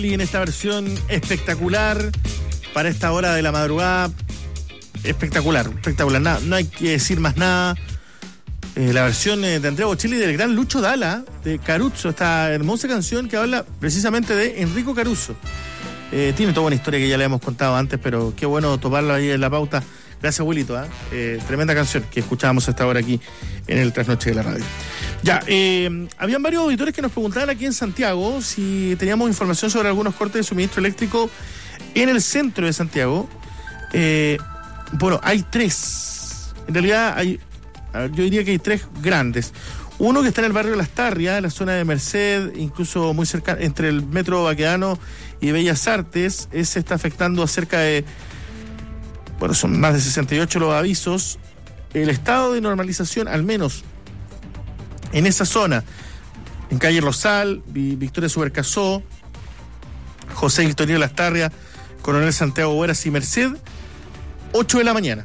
Y en esta versión espectacular para esta hora de la madrugada, espectacular, no hay que decir más nada. La versión de Andrea Bocelli del gran Lucho Dalla, de Caruso, esta hermosa canción que habla precisamente de Enrico Caruso. Tiene toda una historia que ya le hemos contado antes, pero qué bueno toparla ahí en la pauta. Gracias, abuelito, tremenda canción que escuchábamos hasta ahora aquí en el Trasnoche de la Radio. Ya, habían varios auditores que nos preguntaban aquí en Santiago si teníamos información sobre algunos cortes de suministro eléctrico en el centro de Santiago. Bueno, hay tres. En realidad yo diría que hay tres grandes. Uno que está en el barrio Las Tarrias, en la zona de Merced, incluso muy cerca, entre el Metro Baquedano y Bellas Artes. Ese está afectando a cerca de... Bueno, son más de 68 los avisos. El estado de normalización, al menos en esa zona, en calle Rosal, Victoria Subercasó, José Victorino Las Tarrias, Coronel Santiago Hueras y Merced, 8 de la mañana.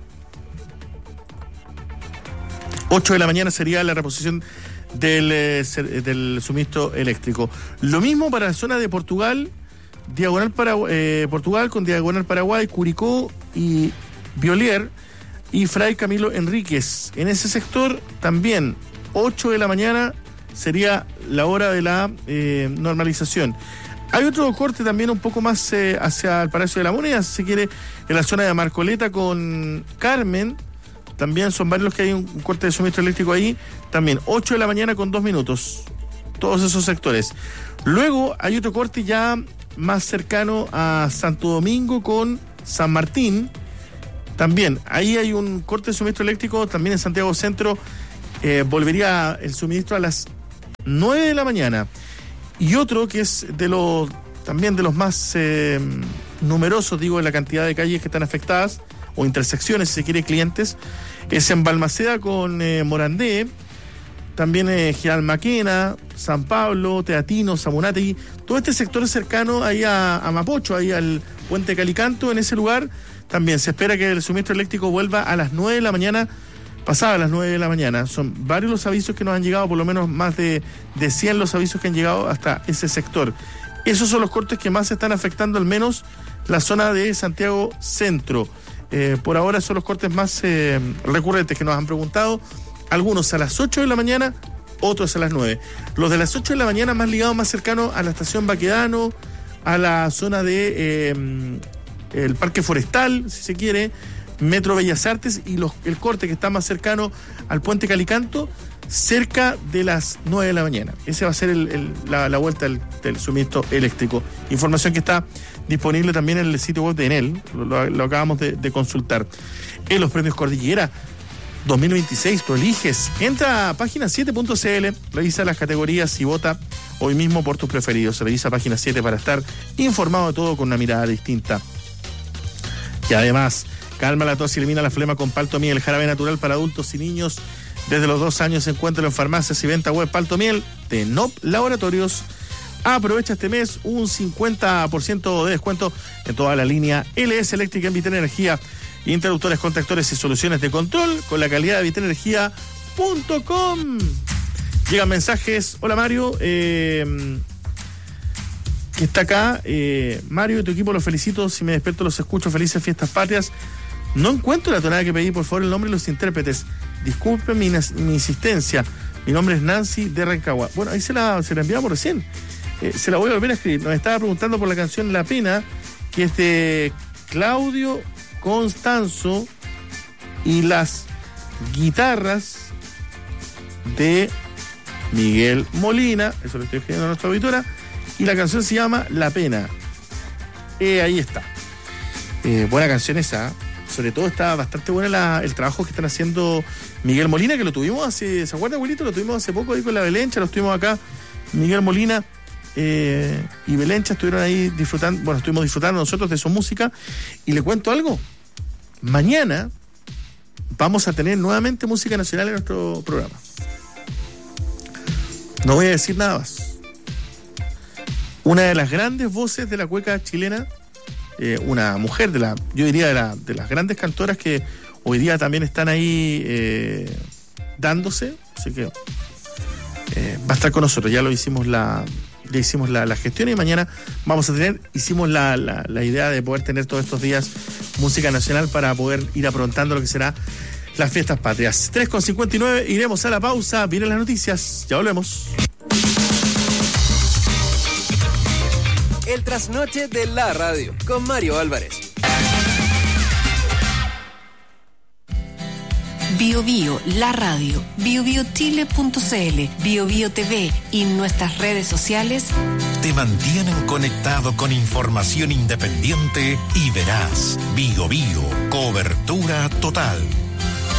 8 de la mañana sería la reposición del suministro eléctrico. Lo mismo para la zona de Portugal, Portugal con Diagonal Paraguay, Curicó y Violier y Fray Camilo Enríquez. En ese sector también 8 de la mañana sería la hora de la normalización. Hay otro corte también un poco más hacia el Palacio de la Moneda, si se quiere, en la zona de Marcoleta con Carmen. También son varios los que hay un corte de suministro eléctrico ahí. También 8 de la mañana con 2 minutos. Todos esos sectores. Luego hay otro corte ya más cercano a Santo Domingo con San Martín. También, ahí hay un corte de suministro eléctrico. También en Santiago Centro volvería el suministro a las 9 de la mañana. Y otro que es también de los más numerosos, digo, en la cantidad de calles que están afectadas, o intersecciones, si se quiere, clientes, es en Balmaceda con Morandé, también General Maquena, San Pablo, Teatino, Zamunategui, todo este sector es cercano ahí a Mapocho, ahí al puente Calicanto. En ese lugar también se espera que el suministro eléctrico vuelva a las 9 de la mañana, pasada las 9 de la mañana. Son varios los avisos que nos han llegado, por lo menos más de 100 los avisos que han llegado hasta ese sector. Esos son los cortes que más están afectando al menos la zona de Santiago Centro. Por ahora son los cortes más recurrentes que nos han preguntado, algunos a las 8 de la mañana, otros a las 9. Los de las 8 de la mañana más ligados, más cercanos a la estación Baquedano, a la zona de el Parque Forestal, si se quiere, Metro Bellas Artes, y el corte que está más cercano al puente Calicanto, cerca de las 9 de la mañana. Ese va a ser la vuelta del suministro eléctrico. Información que está disponible también en el sitio web de Enel, lo acabamos de consultar. En los premios Cordillera 2026, tú eliges. Entra a página 7.cl, revisa las categorías y vota hoy mismo por tus preferidos. Revisa página 7 para estar informado de todo con una mirada distinta. Y además, calma la tos y elimina la flema con Paltomiel, el jarabe natural para adultos y niños. Desde los 2 años, encuéntralo en farmacias y venta web. Paltomiel de NOP Laboratorios. Aprovecha este mes un 50% de descuento en toda la línea LS Eléctrica en Vitenergía. Interruptores, contactores y soluciones de control con la calidad de vitenergía.com. Llegan mensajes. Hola, Mario. Que está acá. Mario y tu equipo, los felicito. Si me despierto, los escucho. Felices fiestas patrias. No encuentro la tonada que pedí, por favor, el nombre de los intérpretes. Disculpen mi insistencia. Mi nombre es Nancy de Rancagua. Bueno, ahí se la enviamos recién. Se la voy a volver a escribir. Nos estaba preguntando por la canción La Pena, que es de Claudio Constanzo y las guitarras de Miguel Molina. Eso lo estoy escribiendo a nuestra auditora. Y la canción se llama La Pena. Ahí está. Buena canción esa. Sobre todo está bastante buena el trabajo que están haciendo Miguel Molina, que lo tuvimos ¿se acuerda, abuelito? Lo tuvimos hace poco ahí con la Belencha, lo tuvimos acá, Miguel Molina y Belencha estuvieron ahí disfrutando, bueno, estuvimos disfrutando nosotros de su música. Y le cuento algo, mañana vamos a tener nuevamente música nacional en nuestro programa. No voy a decir nada más. Una de las grandes voces de la cueca chilena, una mujer yo diría de las grandes cantoras que hoy día también están ahí dándose, así que va a estar con nosotros. Ya lo hicimos la ya hicimos la gestión y mañana vamos a hicimos la idea de poder tener todos estos días música nacional para poder ir aprontando lo que será las fiestas patrias. 3:59, iremos a la pausa, vienen las noticias, ya volvemos. El trasnoche de la radio, con Mario Álvarez. Bio Bio, la radio, biobiochile.cl, Bio Bio TV y nuestras redes sociales te mantienen conectado con información independiente y veraz. Bio Bio, cobertura total.